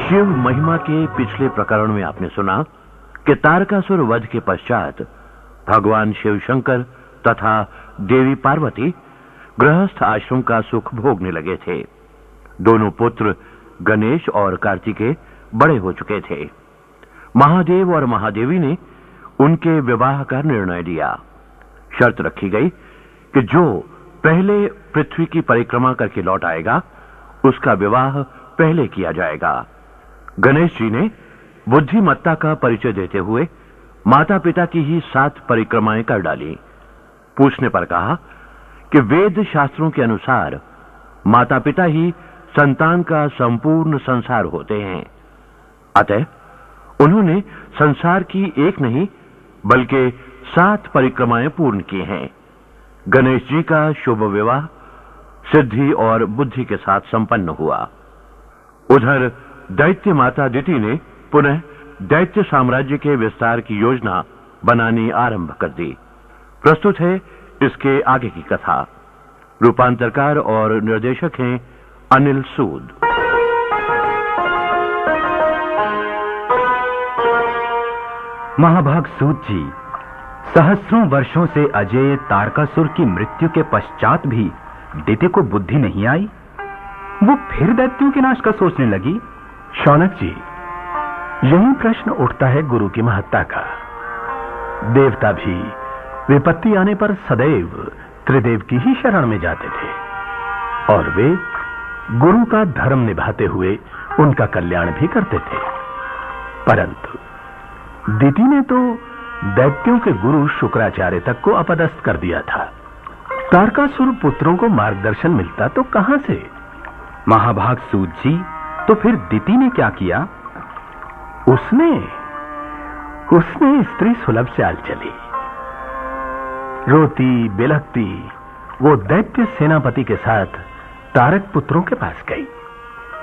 शिव महिमा के पिछले प्रकरण में आपने सुना कि तारकासुर वध के पश्चात भगवान शिव शंकर तथा देवी पार्वती गृहस्थ आश्रम का सुख भोगने लगे थे। दोनों पुत्र गणेश और कार्तिकेय बड़े हो चुके थे। महादेव और महादेवी ने उनके विवाह का निर्णय लिया। शर्त रखी गई कि जो पहले पृथ्वी की परिक्रमा करके लौट आएगा उसका विवाह पहले किया जाएगा। गणेश जी ने बुद्धिमत्ता का परिचय देते हुए माता पिता की ही 7 परिक्रमाएं कर डाली। पूछने पर कहा कि वेद शास्त्रों के अनुसार माता पिता ही संतान का संपूर्ण संसार होते हैं। अतः उन्होंने संसार की एक नहीं बल्कि 7 परिक्रमाएं पूर्ण की हैं। गणेश जी का शुभ विवाह सिद्धि और बुद्धि के साथ संपन्न हुआ। उधर दैत्य माता दिति ने पुनः दैत्य साम्राज्य के विस्तार की योजना बनानी आरंभ कर दी। प्रस्तुत है इसके आगे की कथा। रूपांतरकार और निर्देशक हैं अनिल सूद। महाभाग सूत जी, सहस्रों वर्षों से अजेय तारकासुर की मृत्यु के पश्चात भी दिति को बुद्धि नहीं आई। वो फिर दैत्यों के नाश का सोचने लगी। शौनक जी, यही प्रश्न उठता है गुरु की महत्ता का। देवता भी विपत्ति आने पर सदैव त्रिदेव की ही शरण में जाते थे और वे गुरु का धर्म निभाते हुए उनका कल्याण भी करते थे। परंतु दिति ने तो दैत्यों के गुरु शुक्राचार्य तक को अपदस्थ कर दिया था। तारकासुर पुत्रों को मार्गदर्शन मिलता तो कहां से? महाभाग सूत जी, तो फिर दिति ने क्या किया? उसने स्त्री सुलभ चाल चली। रोती बिलखती वो दैत्य सेनापति के साथ तारक पुत्रों के पास गई।